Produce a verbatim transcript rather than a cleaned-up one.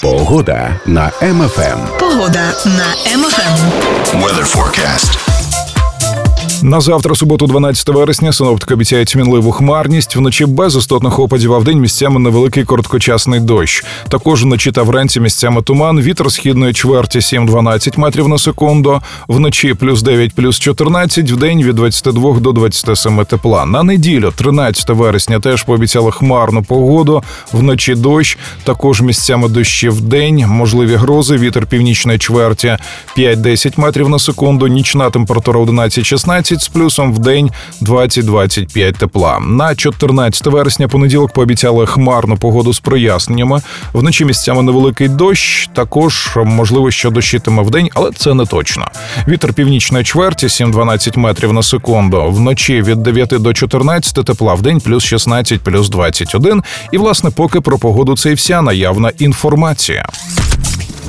Погода на Ем Еф Ем. Погода на Ем Еф Ем. Weather forecast. На завтра, суботу, дванадцятого вересня, синоптики обіцяють мінливу хмарність. Вночі без істотних опадів, а вдень місцями невеликий короткочасний дощ. Також вночі та вранці місцями туман, вітер східної чверті сім-дванадцять метрів на секунду. Вночі плюс дев'ять, плюс чотирнадцять, вдень від двадцяти двох до двадцяти семи тепла. На неділю, тринадцятого вересня, теж пообіцяли хмарну погоду. Вночі дощ, також місцями дощі вдень, можливі грози, вітер північної чверті п'ять-десять метрів на секунду, нічна температура одинадцять-шістнадцять, з плюсом вдень двадцять-двадцять п'ять тепла. На чотирнадцяте вересня, понеділок, пообіцяли хмарну погоду з проясненнями. Вночі місцями невеликий дощ, також можливо, що дощитиме вдень, але це не точно. Вітер північної чверті сім-дванадцять метрів на секунду. Вночі від дев'яти до чотирнадцяти тепла, вдень плюс шістнадцять, плюс двадцять один. І, власне, поки про погоду це і вся наявна інформація.